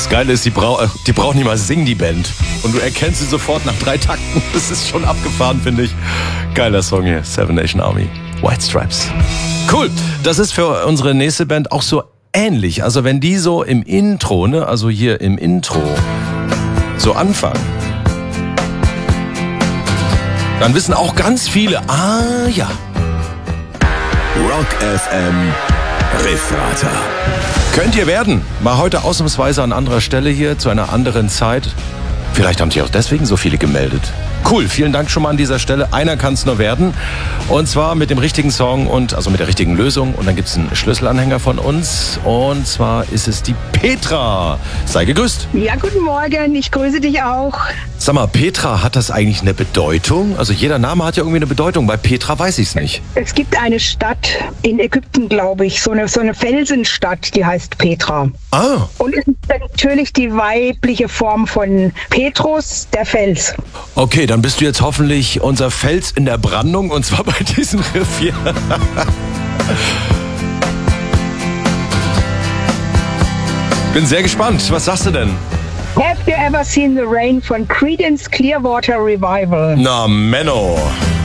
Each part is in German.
Das Geile ist, die braucht nicht mal singen, die Band. Und du erkennst sie sofort nach 3 Takten. Das ist schon abgefahren, finde ich. Geiler Song hier, Seven Nation Army, White Stripes. Cool, das ist für unsere nächste Band auch so ähnlich. Also wenn die so im Intro, ne, also hier im Intro, so anfangen, dann wissen auch ganz viele, ja. Rock FM Refrater. Könnt ihr werden. Mal heute ausnahmsweise an anderer Stelle hier, zu einer anderen Zeit. Vielleicht haben sich auch deswegen so viele gemeldet. Cool, vielen Dank schon mal an dieser Stelle. Einer kann es nur werden. Und zwar mit dem richtigen Song und also mit der richtigen Lösung. Und dann gibt es einen Schlüsselanhänger von uns. Und zwar ist es die Petra. Sei gegrüßt. Ja, guten Morgen. Ich grüße dich auch. Sag mal, Petra, hat das eigentlich eine Bedeutung? Also jeder Name hat ja irgendwie eine Bedeutung. Bei Petra weiß ich es nicht. Es gibt eine Stadt in Ägypten, glaube ich, so eine Felsenstadt, die heißt Petra. Ah. Und es ist natürlich die weibliche Form von Petrus, der Fels. Okay, dann bist du jetzt hoffentlich unser Fels in der Brandung, und zwar bei diesem Riff hier. Bin sehr gespannt. Was sagst du denn? Have you ever seen the rain von Creedence Clearwater Revival? Na, Menno.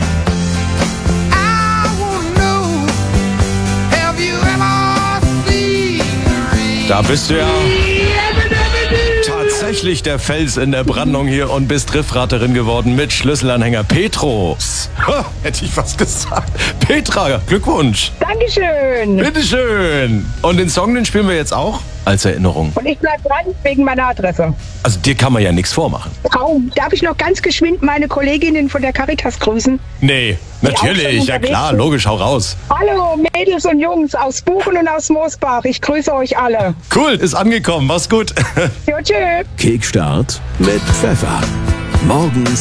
Da bist du ja tatsächlich der Fels in der Brandung hier und bist Riffraterin geworden mit Schlüsselanhänger Petrus. Ha, hätte ich fast gesagt. Petra, Glückwunsch. Dankeschön. Bitteschön. Und den Song, den spielen wir jetzt auch als Erinnerung. Und ich bleib dran wegen meiner Adresse. Also dir kann man ja nichts vormachen. Kaum. Darf ich noch ganz geschwind meine Kolleginnen von der Caritas grüßen? Nee, natürlich. Ja klar, logisch, hau raus. Hallo Mädels und Jungs aus Buchen und aus Moosbach. Ich grüße euch alle. Cool, ist angekommen. Mach's gut. Jo, tschö. Kickstart mit Pfeffer. Morgens